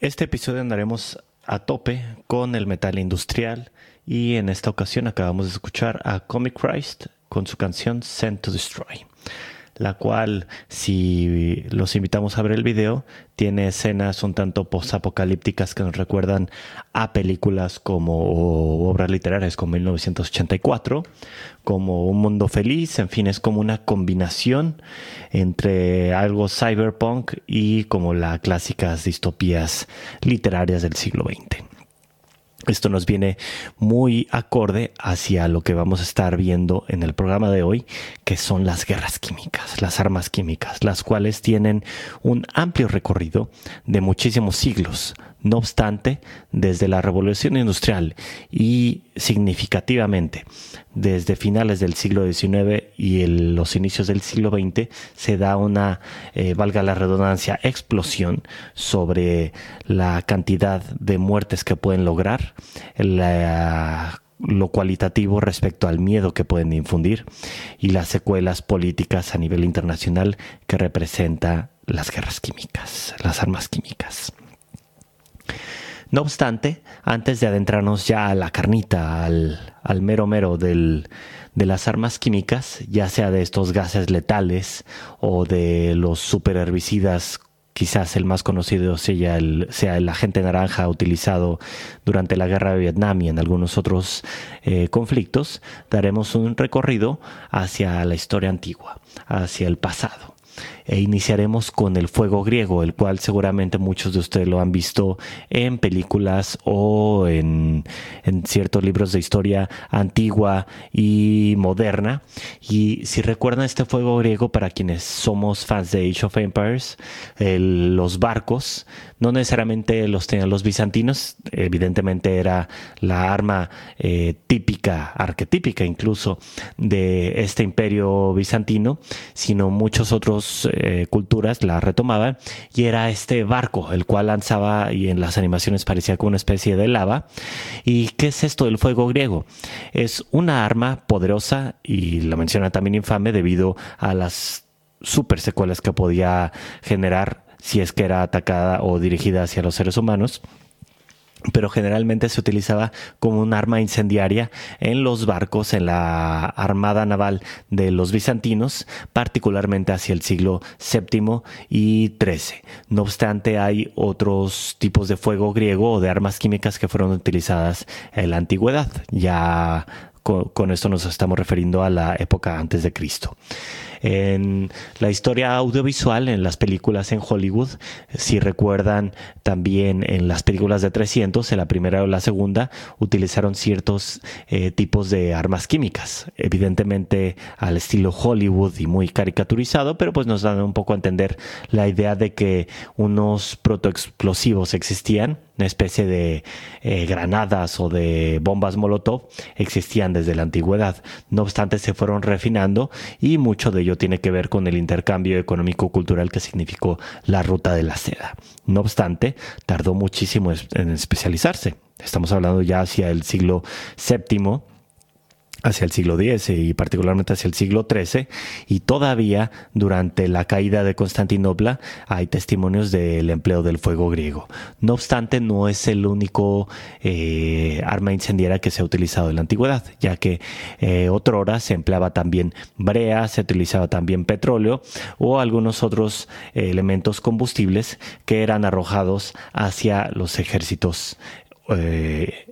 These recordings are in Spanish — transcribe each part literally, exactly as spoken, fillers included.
Este episodio andaremos a tope con el metal industrial y en esta ocasión acabamos de escuchar a Comic Christ con su canción Sent to Destroy, la cual, si los invitamos a ver el video, tiene escenas un tanto post-apocalípticas que nos recuerdan a películas como o obras literarias como mil novecientos ochenta y cuatro, como Un Mundo Feliz. En fin, es como una combinación entre algo cyberpunk y como las clásicas distopías literarias del siglo veinte. Esto nos viene muy acorde hacia lo que vamos a estar viendo en el programa de hoy, que son las guerras químicas, las armas químicas, las cuales tienen un amplio recorrido de muchísimos siglos. No obstante, desde la Revolución Industrial y significativamente desde finales del siglo diecinueve y el, los inicios del siglo veinte, se da una, eh, valga la redundancia, explosión sobre la cantidad de muertes que pueden lograr, la, lo cualitativo respecto al miedo que pueden infundir y las secuelas políticas a nivel internacional que representa las guerras químicas, las armas químicas. No obstante, antes de adentrarnos ya a la carnita, al, al mero mero del, de las armas químicas, ya sea de estos gases letales o de los superherbicidas, quizás el más conocido sea el, sea el agente naranja utilizado durante la guerra de Vietnam y en algunos otros eh, conflictos, daremos un recorrido hacia la historia antigua, hacia el pasado. E iniciaremos con el fuego griego, el cual seguramente muchos de ustedes lo han visto en películas o en, en ciertos libros de historia antigua y moderna. Y si recuerdan este fuego griego, para quienes somos fans de Age of Empires, el, los barcos no necesariamente los tenían los bizantinos, evidentemente era la arma eh, típica, arquetípica incluso, de este imperio bizantino, sino muchos otros eh, culturas la retomaban, y era este barco el cual lanzaba, y en las animaciones parecía como una especie de lava. ¿Y qué es esto del fuego griego? Es una arma poderosa, y la menciona también infame debido a las super secuelas que podía generar si es que era atacada o dirigida hacia los seres humanos, pero generalmente se utilizaba como un arma incendiaria en los barcos, en la armada naval de los bizantinos, particularmente hacia el siglo séptimo y trece. No obstante, hay otros tipos de fuego griego o de armas químicas que fueron utilizadas en la antigüedad. Ya con, con esto nos estamos refiriendo a la época antes de Cristo. En la historia audiovisual, en las películas en Hollywood, si recuerdan también en las películas de trescientos, en la primera o la segunda, utilizaron ciertos eh, tipos de armas químicas, evidentemente al estilo Hollywood y muy caricaturizado, pero pues nos dan un poco a entender la idea de que unos protoexplosivos existían, una especie de eh, granadas o de bombas Molotov existían desde la antigüedad. No obstante, se fueron refinando y mucho de ello tiene que ver con el intercambio económico-cultural que significó la ruta de la seda. No obstante, tardó muchísimo en especializarse. Estamos hablando ya hacia el siglo séptimo, hacia el siglo diez y particularmente hacia el siglo trece, y todavía durante la caída de Constantinopla hay testimonios del empleo del fuego griego. No obstante, no es el único eh, arma incendiaria que se ha utilizado en la antigüedad, ya que eh, otrora se empleaba también brea, se utilizaba también petróleo o algunos otros eh, elementos combustibles que eran arrojados hacia los ejércitos eh,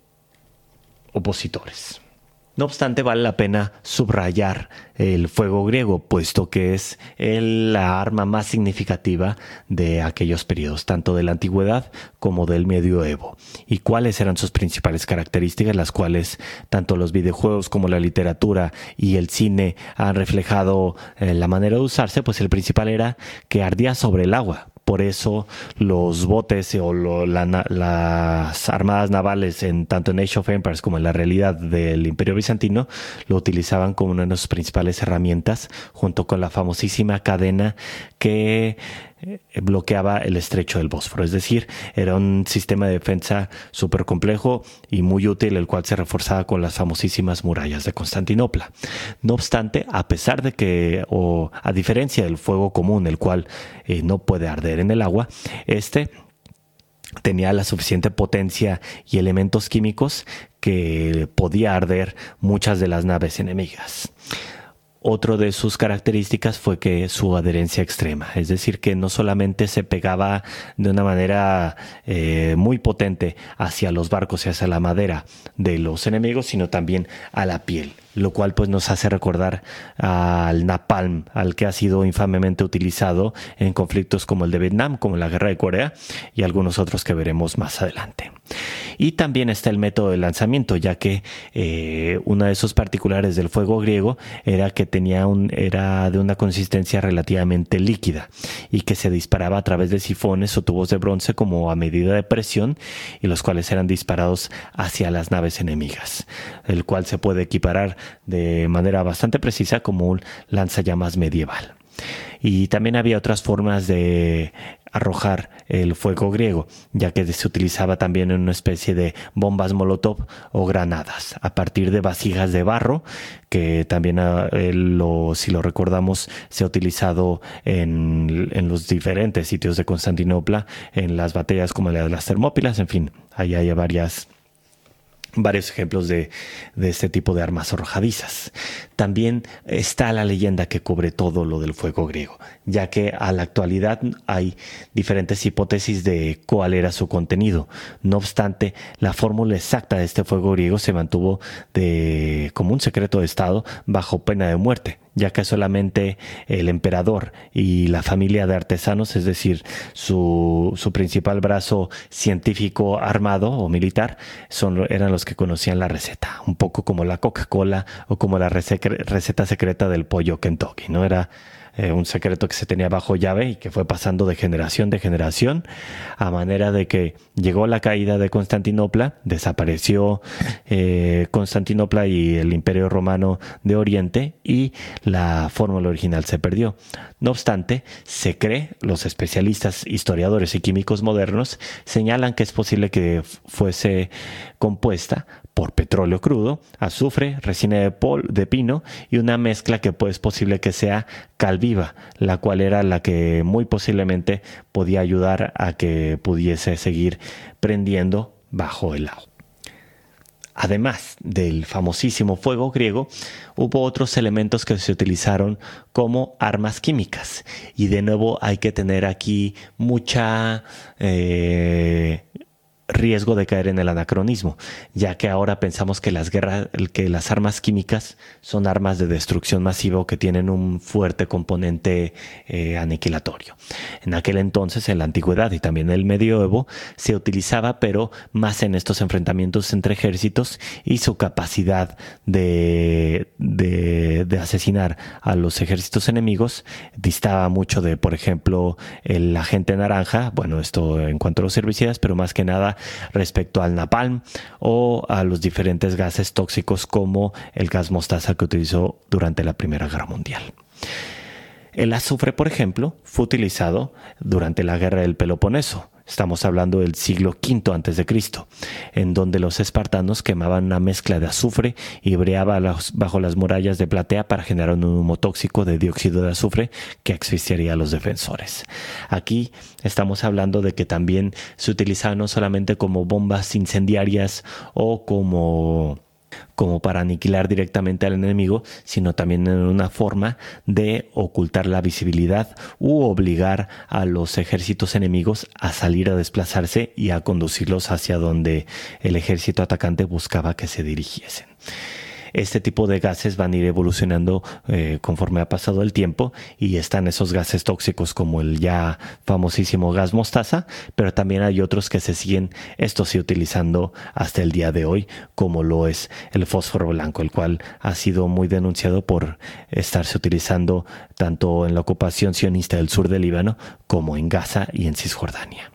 opositores. No obstante, vale la pena subrayar el fuego griego, puesto que es el, la arma más significativa de aquellos periodos, tanto de la antigüedad como del medioevo. ¿Y cuáles eran sus principales características, las cuales tanto los videojuegos como la literatura y el cine han reflejado eh, la manera de usarse? Pues el principal era que ardía sobre el agua. Por eso los botes o lo, la, las armadas navales, en, tanto en Age of Empires como en la realidad del Imperio Bizantino, lo utilizaban como una de sus principales herramientas, junto con la famosísima cadena que bloqueaba el estrecho del Bósforo. Es decir, era un sistema de defensa súper complejo y muy útil, el cual se reforzaba con las famosísimas murallas de Constantinopla. No obstante, a pesar de que, o a diferencia del fuego común, el cual eh, no puede arder en el agua, este tenía la suficiente potencia y elementos químicos que podía arder muchas de las naves enemigas. Otro de sus características fue que su adherencia extrema, es decir, que no solamente se pegaba de una manera eh, muy potente hacia los barcos y hacia la madera de los enemigos, sino también a la piel, lo cual pues nos hace recordar al napalm, al que ha sido infamemente utilizado en conflictos como el de Vietnam, como la Guerra de Corea y algunos otros que veremos más adelante. Y también está el método de lanzamiento, ya que eh, una de sus particulares del fuego griego era que tenía un, era de una consistencia relativamente líquida y que se disparaba a través de sifones o tubos de bronce como a medida de presión, y los cuales eran disparados hacia las naves enemigas, el cual se puede equiparar de manera bastante precisa como un lanzallamas medieval. Y también había otras formas de arrojar el fuego griego, ya que se utilizaba también en una especie de bombas molotov o granadas a partir de vasijas de barro, que también eh, lo, si lo recordamos se ha utilizado en, en los diferentes sitios de Constantinopla, en las batallas como la de las Termópilas. En fin, ahí hay varias varios ejemplos de, de este tipo de armas arrojadizas. También está la leyenda que cubre todo lo del fuego griego, ya que a la actualidad hay diferentes hipótesis de cuál era su contenido. No obstante, la fórmula exacta de este fuego griego se mantuvo de, como un secreto de Estado bajo pena de muerte, ya que solamente el emperador y la familia de artesanos, es decir, su, su principal brazo científico armado o militar, son, eran los que conocían la receta, un poco como la Coca-Cola o como la receta receta secreta del pollo Kentucky, ¿no? Era eh, un secreto que se tenía bajo llave y que fue pasando de generación de generación, a manera de que llegó la caída de Constantinopla, desapareció eh, Constantinopla y el Imperio Romano de Oriente, y la fórmula original se perdió. No obstante, se cree, los especialistas, historiadores y químicos modernos señalan que es posible que fuese compuesta por petróleo crudo, azufre, resina de, pol, de pino y una mezcla que pues, es posible que sea cal viva, la cual era la que muy posiblemente podía ayudar a que pudiese seguir prendiendo bajo el agua. Además del famosísimo fuego griego, hubo otros elementos que se utilizaron como armas químicas. Y de nuevo hay que tener aquí mucha eh, riesgo de caer en el anacronismo, ya que ahora pensamos que las guerras, que las armas químicas son armas de destrucción masiva o que tienen un fuerte componente eh, aniquilatorio. En aquel entonces, en la antigüedad y también en el medioevo, se utilizaba, pero más en estos enfrentamientos entre ejércitos, y su capacidad de, de, de asesinar a los ejércitos enemigos distaba mucho de, por ejemplo, el agente naranja, bueno, esto en cuanto a los herbicidas, pero más que nada respecto al napalm o a los diferentes gases tóxicos como el gas mostaza que utilizó durante la Primera Guerra Mundial. El azufre, por ejemplo, fue utilizado durante la Guerra del Peloponeso. Estamos hablando del siglo quinto antes de Cristo, en donde los espartanos quemaban una mezcla de azufre y breaba bajo las murallas de Platea para generar un humo tóxico de dióxido de azufre que asfixiaría a los defensores. Aquí estamos hablando de que también se utilizaba no solamente como bombas incendiarias o como... como para aniquilar directamente al enemigo, sino también en una forma de ocultar la visibilidad u obligar a los ejércitos enemigos a salir a desplazarse y a conducirlos hacia donde el ejército atacante buscaba que se dirigiesen. Este tipo de gases van a ir evolucionando eh, conforme ha pasado el tiempo, y están esos gases tóxicos como el ya famosísimo gas mostaza, pero también hay otros que se siguen, estos sí, utilizando hasta el día de hoy, como lo es el fósforo blanco, el cual ha sido muy denunciado por estarse utilizando tanto en la ocupación sionista del sur del Líbano como en Gaza y en Cisjordania.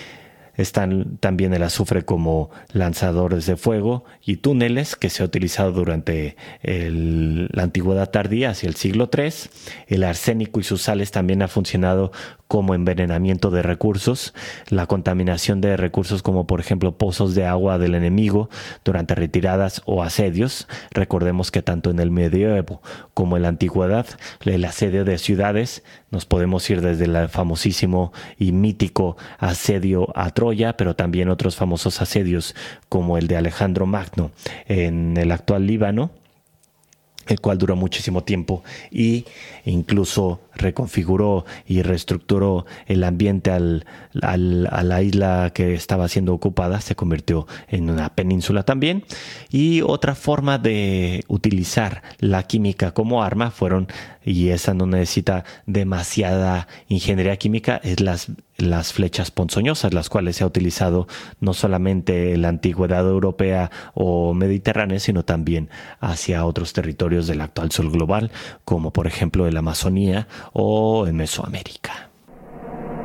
Están también el azufre como lanzadores de fuego y túneles, que se ha utilizado durante el, la antigüedad tardía, hacia el siglo tercero. El arsénico y sus sales también ha funcionado como envenenamiento de recursos, la contaminación de recursos como por ejemplo pozos de agua del enemigo durante retiradas o asedios. Recordemos que tanto en el medioevo como en la antigüedad, el asedio de ciudades, nos podemos ir desde el famosísimo y mítico asedio a Troya, pero también otros famosos asedios como el de Alejandro Magno en el actual Líbano, el cual duró muchísimo tiempo y incluso reconfiguró y reestructuró el ambiente al, al, a la isla que estaba siendo ocupada, se convirtió en una península también. Y otra forma de utilizar la química como arma fueron, y esa no necesita demasiada ingeniería química, es las, las flechas ponzoñosas, las cuales se ha utilizado no solamente en la antigüedad europea o mediterránea, sino también hacia otros territorios del actual sur global, como por ejemplo en la Amazonía o en Mesoamérica.